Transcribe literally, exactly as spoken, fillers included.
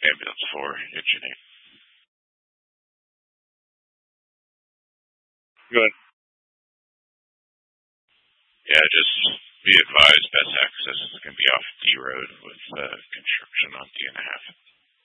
Ambulance four, it's your name. Good. Yeah, just be advised, best access is going to be off D Road with uh, construction on D and a half.